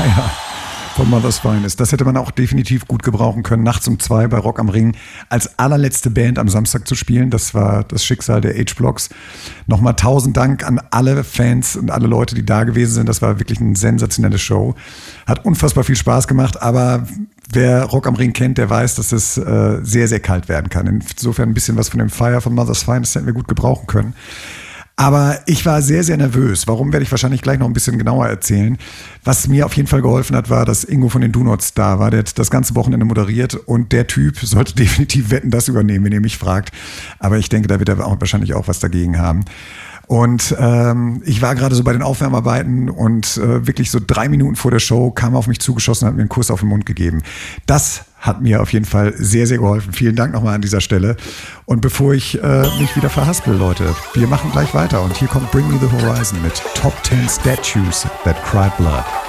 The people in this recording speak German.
Fire von Mother's Finest. Das hätte man auch definitiv gut gebrauchen können, nachts um 2 bei Rock am Ring als allerletzte Band am Samstag zu spielen. Das war das Schicksal der H-Blocks. Nochmal 1000 Dank an alle Fans und alle Leute, die da gewesen sind. Das war wirklich eine sensationelle Show. Hat unfassbar viel Spaß gemacht, aber wer Rock am Ring kennt, der weiß, dass es sehr, sehr kalt werden kann. Insofern ein bisschen was von dem Fire von Mother's Finest hätten wir gut gebrauchen können. Aber ich war sehr, sehr nervös. Warum, werde ich wahrscheinlich gleich noch ein bisschen genauer erzählen. Was mir auf jeden Fall geholfen hat, war, dass Ingo von den Do-Nots da war. Der hat das ganze Wochenende moderiert und der Typ sollte definitiv Wetten, das übernehmen, wenn ihr mich fragt. Aber ich denke, da wird er auch wahrscheinlich auch was dagegen haben. Und ich war gerade so bei den Aufwärmarbeiten und wirklich so 3 Minuten vor der Show kam er auf mich zugeschossen und hat mir einen Kuss auf den Mund gegeben. Das hat mir auf jeden Fall sehr, sehr geholfen. Vielen Dank nochmal an dieser Stelle. Und bevor ich mich wieder verhaspel, Leute, wir machen gleich weiter. Und hier kommt Bring Me the Horizon mit Top 10 Statues That Cry Blood.